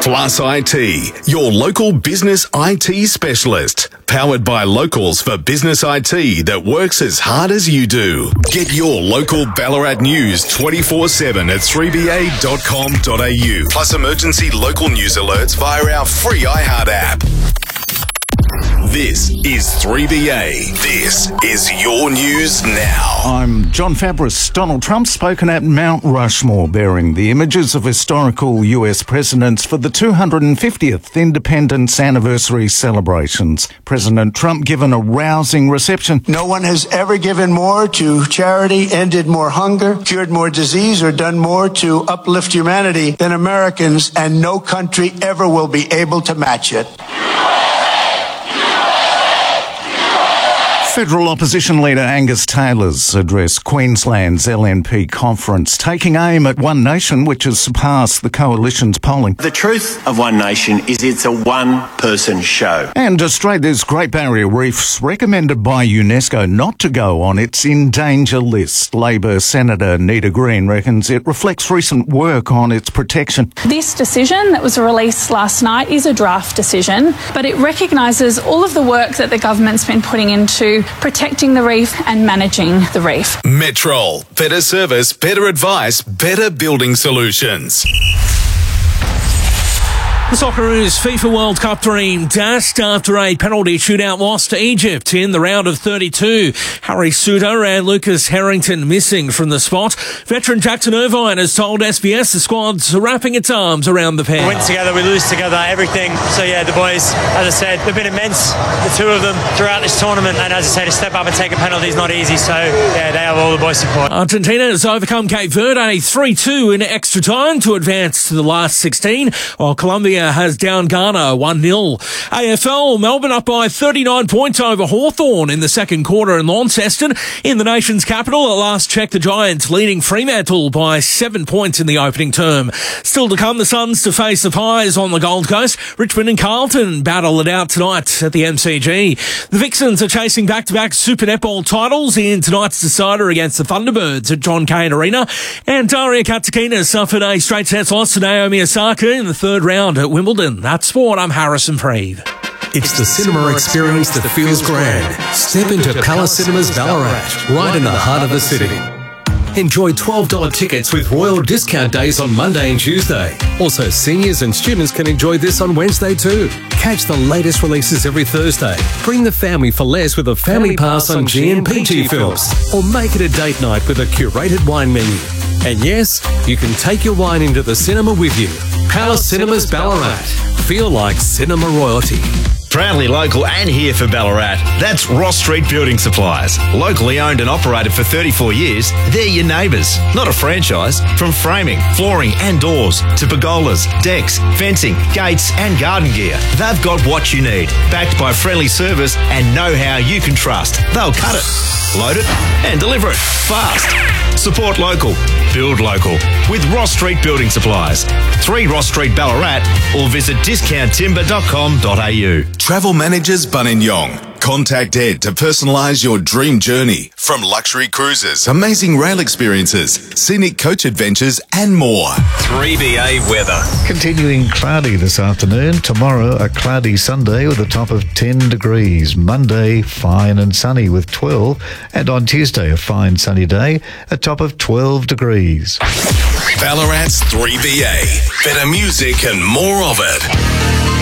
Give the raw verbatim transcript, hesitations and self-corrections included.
Plus I T, your local business I T specialist. Powered by locals for business I T that works as hard as you do. Get your local Ballarat news twenty-four seven at three b a dot com dot a u. Plus emergency local news alerts via our free iHeart app. This is three B A. This is your news now. I'm John Fabris. Donald Trump spoken at Mount Rushmore, bearing the images of historical U S presidents for the two hundred fiftieth Independence Anniversary celebrations. President Trump given a rousing reception. No one has ever given more to charity, ended more hunger, cured more disease, or done more to uplift humanity than Americans, and no country ever will be able to match it. Federal opposition leader Angus Taylor's addressed Queensland's L N P conference, taking aim at One Nation, which has surpassed the coalition's polling. The truth of One Nation is it's a one-person show. And Australia's Great Barrier Reef's recommended by UNESCO not to go on its in danger list. Labor Senator Nita Green reckons it reflects recent work on its protection. This decision that was released last night is a draft decision, but it recognises all of the work that the government's been putting into protecting the reef and managing the reef. Metrol. Better service, better advice, better building solutions. The Socceroos FIFA World Cup dream dashed after a penalty shootout loss to Egypt in the round of thirty-two. Harry Souttar and Lucas Harrington missing from the spot. Veteran Jackson Irvine has told S B S the squad's wrapping its arms around the pair. We win together, we lose together, everything. So yeah, the boys, as I said, they've been immense, the two of them, throughout this tournament. And as I said, to step up and take a penalty is not easy. So yeah, they have all the boys' support. Argentina has overcome Cape Verde three two in extra time to advance to the last sixteen, while Colombia has down Ghana one nil. A F L, Melbourne up by thirty-nine points over Hawthorn in the second quarter in Launceston. In the nation's capital, at last check, the Giants leading Fremantle by seven points in the opening term. Still to come, the Suns to face the Pies on the Gold Coast. Richmond and Carlton battle it out tonight at the M C G. The Vixens are chasing back-to-back Super Netball titles in tonight's decider against the Thunderbirds at John Cain Arena. And Daria Katsakina suffered a straight sets loss to Naomi Osaka in the third round at Wimbledon. That's sport. I'm Harrison Freed. It's the cinema experience that feels grand. Step into Palace Cinemas Ballarat, right in the heart of the city. Enjoy twelve dollars tickets with Royal Discount Days on Monday and Tuesday. Also, seniors and students can enjoy this on Wednesday too. Catch the latest releases every Thursday. Bring the family for less with a family pass on G and P G films. Or make it a date night with a curated wine menu. And yes, you can take your wine into the cinema with you. Palace Cinemas Ballarat. Feel like cinema royalty. Proudly local and here for Ballarat. That's Ross Street Building Supplies. Locally owned and operated for thirty-four years, they're your neighbours, not a franchise. From framing, flooring and doors to pergolas, decks, fencing, gates and garden gear, they've got what you need. Backed by friendly service and know-how you can trust. They'll cut it, load it and deliver it fast. Support local, build local with Ross Street Building Supplies. three Ross Street Ballarat or visit discount timber dot com dot a u. Travel Managers Buninyong. Contact Ed to personalise your dream journey. From luxury cruises, amazing rail experiences, scenic coach adventures and more. three B A weather. Continuing cloudy this afternoon. Tomorrow a cloudy Sunday with a top of ten degrees. Monday fine and sunny with twelve. And on Tuesday a fine sunny day, a top of twelve degrees. Ballarat's three B A. Better music and more of it.